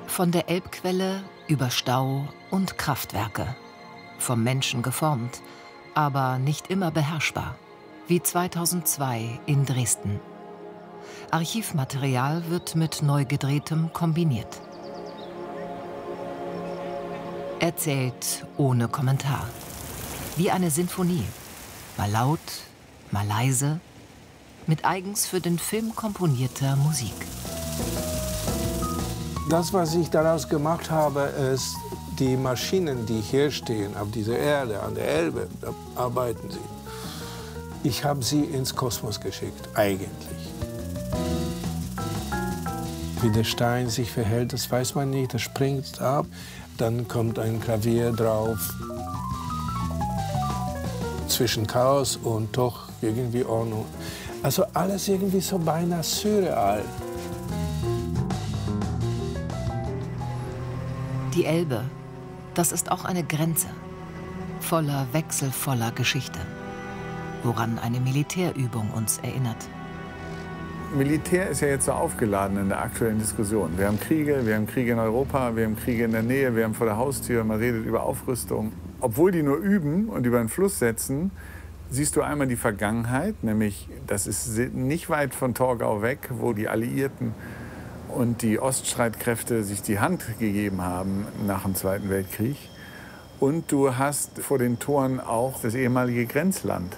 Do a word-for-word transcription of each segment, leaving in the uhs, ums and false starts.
Von der Elbquelle über Stau und Kraftwerke. Vom Menschen geformt, aber nicht immer beherrschbar. Wie zweitausendzwei in Dresden. Archivmaterial wird mit neu gedrehtem kombiniert. Erzählt ohne Kommentar. Wie eine Sinfonie. Mal laut, mal leise. Mit eigens für den Film komponierter Musik. Das, was ich daraus gemacht habe, ist, die Maschinen, die hier stehen, auf dieser Erde, an der Elbe, da arbeiten sie. Ich habe sie ins Kosmos geschickt, eigentlich. Wie der Stein sich verhält, das weiß man nicht. Das springt ab, dann kommt ein Klavier drauf. Zwischen Chaos und doch irgendwie Ordnung. Also alles irgendwie so beinahe surreal. Die Elbe, das ist auch eine Grenze. Voller wechselvoller Geschichte. Woran eine Militärübung uns erinnert. Militär ist ja jetzt so aufgeladen in der aktuellen Diskussion. Wir haben Kriege, wir haben Kriege in Europa, wir haben Kriege in der Nähe, wir haben vor der Haustür, man redet über Aufrüstung. Obwohl die nur üben und über den Fluss setzen, siehst du einmal die Vergangenheit, nämlich das ist nicht weit von Torgau weg, wo die Alliierten und die Oststreitkräfte sich die Hand gegeben haben nach dem Zweiten Weltkrieg. Und du hast vor den Toren auch das ehemalige Grenzland.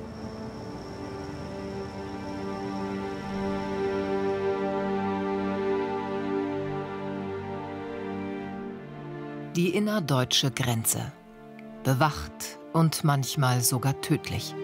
Die innerdeutsche Grenze. Bewacht und manchmal sogar tödlich.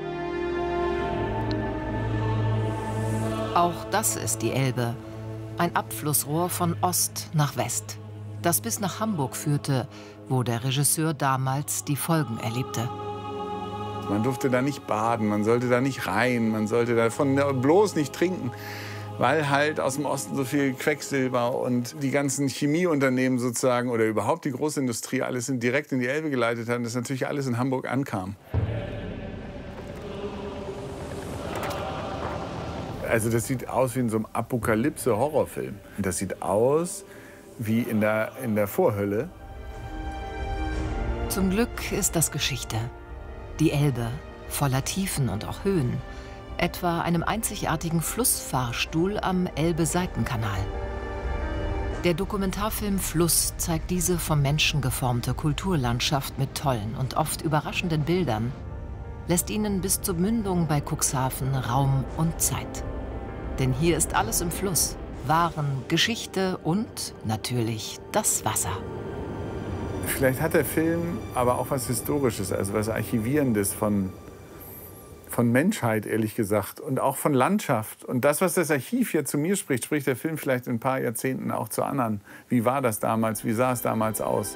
Auch das ist die Elbe. Ein Abflussrohr von Ost nach West, das bis nach Hamburg führte, wo der Regisseur damals die Folgen erlebte. Man durfte da nicht baden, man sollte da nicht rein, man sollte davon bloß nicht trinken, weil halt aus dem Osten so viel Quecksilber und die ganzen Chemieunternehmen sozusagen oder überhaupt die Großindustrie alles direkt in die Elbe geleitet haben, dass natürlich alles in Hamburg ankam. Also das sieht aus wie in so einem Apokalypse-Horrorfilm. Das sieht aus wie in der, in der Vorhölle. Zum Glück ist das Geschichte. Die Elbe, voller Tiefen und auch Höhen. Etwa einem einzigartigen Flussfahrstuhl am Elbe-Seitenkanal. Der Dokumentarfilm Fluss zeigt diese vom Menschen geformte Kulturlandschaft mit tollen und oft überraschenden Bildern, lässt ihnen bis zur Mündung bei Cuxhaven Raum und Zeit. Denn hier ist alles im Fluss. Waren, Geschichte und natürlich das Wasser. Vielleicht hat der Film aber auch was Historisches, also was Archivierendes von, von Menschheit, ehrlich gesagt, und auch von Landschaft. Und das, was das Archiv hier zu mir spricht, spricht der Film vielleicht in ein paar Jahrzehnten auch zu anderen. Wie war das damals? Wie sah es damals aus?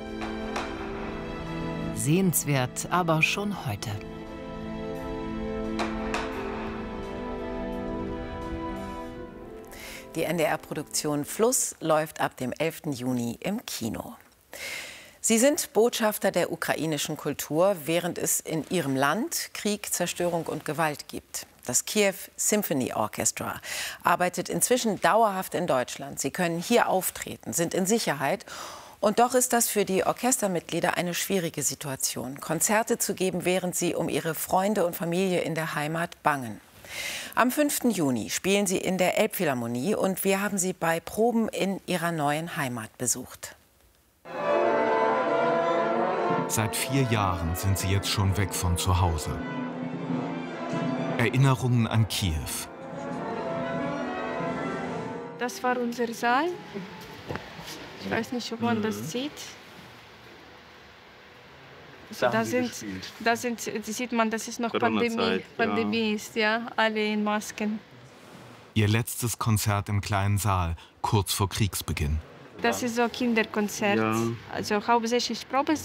Sehenswert, aber schon heute. Die N D R-Produktion Fluss läuft ab dem elften Juni im Kino. Sie sind Botschafter der ukrainischen Kultur, während es in ihrem Land Krieg, Zerstörung und Gewalt gibt. Das Kiew Symphony Orchestra arbeitet inzwischen dauerhaft in Deutschland. Sie können hier auftreten, sind in Sicherheit. Und doch ist das für die Orchestermitglieder eine schwierige Situation, Konzerte zu geben, während sie um ihre Freunde und Familie in der Heimat bangen. Am fünften Juni spielen sie in der Elbphilharmonie und wir haben sie bei Proben in ihrer neuen Heimat besucht. Seit vier Jahren sind sie jetzt schon weg von zu Hause. Erinnerungen an Kiew. Das war unser Saal. Ich weiß nicht, ob man das sieht. Da, da sind, da sind, das sieht man, das ist noch Pandemie. Pandemie ist, ja, alle in Masken. Ihr letztes Konzert im kleinen Saal, kurz vor Kriegsbeginn. Das ist so Kinderkonzert. Ja. Also hauptsächlich Probe.